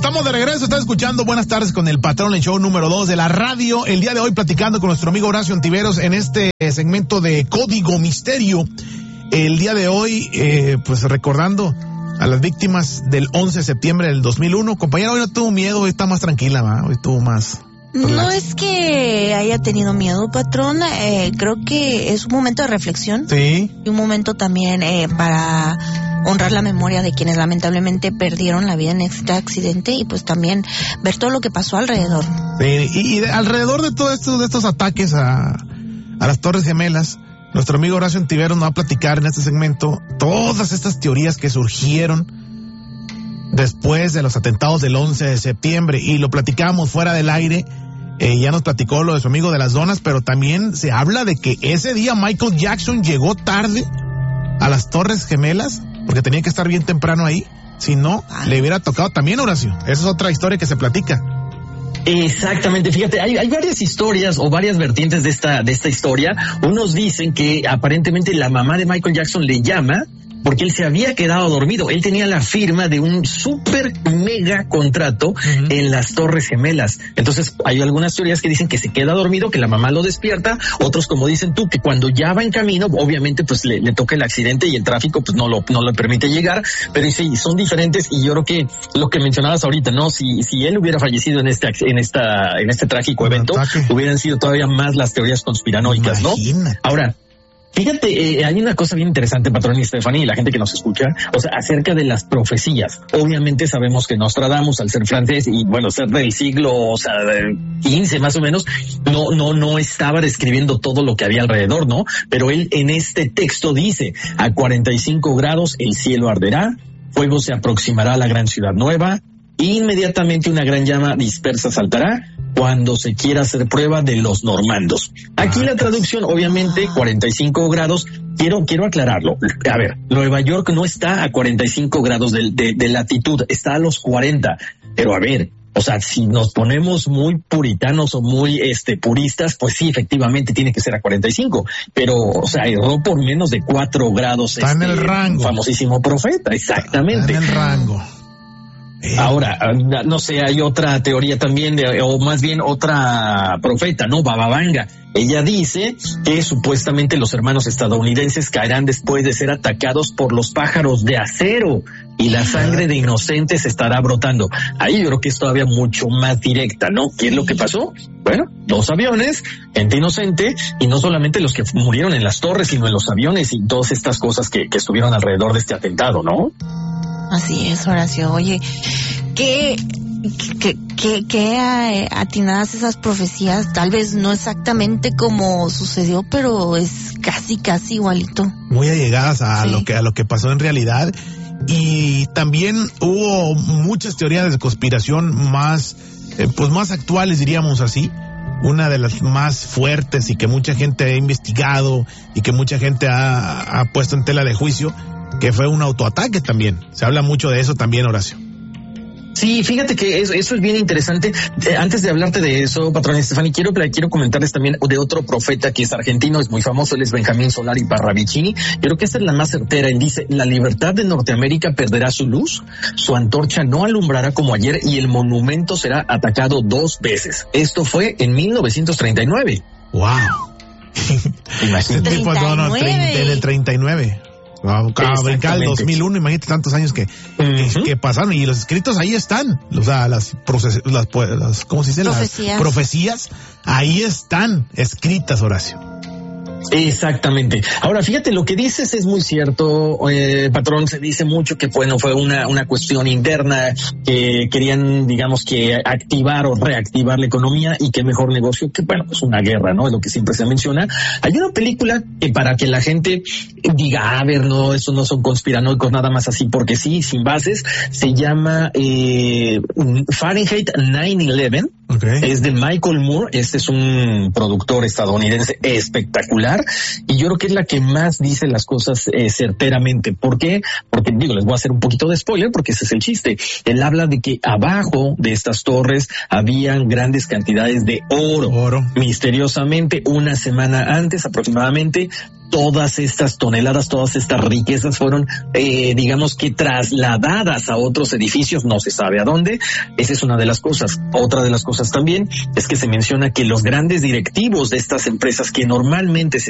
Estamos de regreso, está escuchando Buenas Tardes con el Patrón, el show número 2 de la radio. El día de hoy platicando con nuestro amigo Horacio Ontiveros en este segmento de Código Misterio. El día de hoy, pues recordando a las víctimas del 11 de septiembre del 2001. Compañero, hoy no tuvo miedo, hoy está más tranquila, ¿va? Hoy tuvo más... No es que haya tenido miedo, patrón. Creo que es un momento de reflexión. Sí. Y un momento también para honrar la memoria de quienes lamentablemente perdieron la vida en este accidente y pues también ver todo lo que pasó alrededor. Sí, y alrededor de todo esto, de estos ataques a las Torres Gemelas, nuestro amigo Horacio Ontiveros nos va a platicar en este segmento todas estas teorías que surgieron después de los atentados del 11 de septiembre, y lo platicamos fuera del aire. Ya nos platicó lo de su amigo de las donas, pero también se habla de que ese día Michael Jackson llegó tarde a las Torres Gemelas porque tenía que estar bien temprano ahí, si no, le hubiera tocado también, Horacio. Esa es otra historia que se platica. Exactamente, fíjate, hay varias historias o varias vertientes de esta historia. Unos dicen que aparentemente la mamá de Michael Jackson le llama porque él se había quedado dormido. Él tenía la firma de un super mega contrato en las Torres Gemelas. Entonces hay algunas teorías que dicen que se queda dormido, que la mamá lo despierta. Otros, como dicen tú, que cuando ya va en camino, obviamente pues le toca el accidente y el tráfico pues no le permite llegar. Pero sí, son diferentes, y yo creo que lo que mencionabas ahorita, ¿no? Si él hubiera fallecido en este trágico evento, hubieran sido todavía más las teorías conspiranoicas, ¿no? Ahora, fíjate, hay una cosa bien interesante, Patrón y Stephanie, y la gente que nos escucha, o sea, acerca de las profecías. Obviamente sabemos que Nostradamus, al ser francés y bueno, ser del siglo, o sea, XV más o menos, no estaba describiendo todo lo que había alrededor, ¿no? Pero él en este texto dice: a 45 grados el cielo arderá, fuego se aproximará a la gran ciudad nueva, inmediatamente una gran llama dispersa saltará cuando se quiera hacer prueba de los normandos. Aquí la traducción, obviamente, 45 grados, quiero aclararlo. A ver, Nueva York no está a 45 grados de latitud, está a los 40. Pero a ver, o sea, si nos ponemos muy puritanos o muy puristas, pues sí, efectivamente tiene que ser a 45. Pero, o sea, erró por menos de 4 grados. Está en el rango. Famosísimo profeta, exactamente. Está en el rango. Ahora, no sé, hay otra teoría también, o más bien otra profeta, ¿no? Baba Vanga. Ella dice que supuestamente los hermanos estadounidenses caerán después de ser atacados por los pájaros de acero y la sangre de inocentes estará brotando. Ahí yo creo que es todavía mucho más directa, ¿no? ¿Qué es lo que pasó? Bueno, 2 aviones, gente inocente, y no solamente los que murieron en las torres, sino en los aviones y todas estas cosas que estuvieron alrededor de este atentado, ¿no? Así es, Horacio. Oye, qué atinadas esas profecías. Tal vez no exactamente como sucedió, pero es casi igualito. Muy allegadas a lo que pasó en realidad. Y también hubo muchas teorías de conspiración más actuales, diríamos así. Una de las más fuertes y que mucha gente ha investigado y que mucha gente ha puesto en tela de juicio, que fue un autoataque también. Se habla mucho de eso también, Horacio. Sí, fíjate que eso es bien interesante. Antes de hablarte de eso, Patrón Stephanie, quiero comentarles también de otro profeta que es argentino, es muy famoso, él es Benjamín Solari Parravicini. Yo creo que esta es la más certera. Él dice: la libertad de Norteamérica perderá su luz, su antorcha no alumbrará como ayer y el monumento será atacado 2 veces. Esto fue en 1939. ¡Wow! Imagínate. En el 39. Acaba de brincar el 2001, imagínate tantos años que pasaron, y los escritos ahí están, o sea, las ¿cómo se dice? Profecías. Las profecías ahí están escritas, Horacio. Exactamente. Ahora, fíjate, lo que dices es muy cierto, Patrón. Se dice mucho que fue una cuestión interna, que querían, digamos, que activar o reactivar la economía, y qué mejor negocio que, bueno, pues una guerra, ¿no? Es lo que siempre se menciona. Hay una película que, para que la gente diga, a ver, no, eso no son conspiranoicos nada más así porque sí, sin bases, se llama Fahrenheit 9/11. Okay. Es de Michael Moore. Este es un productor estadounidense espectacular, y yo creo que es la que más dice las cosas certeramente. ¿Por qué? Porque, les voy a hacer un poquito de spoiler, porque ese es el chiste. Él habla de que abajo de estas torres habían grandes cantidades de oro. Misteriosamente, una semana antes aproximadamente, todas estas toneladas, todas estas riquezas fueron, digamos que trasladadas a otros edificios, no se sabe a dónde. Esa es una de las cosas. Otra de las cosas también es que se menciona que los grandes directivos de estas empresas que normalmente se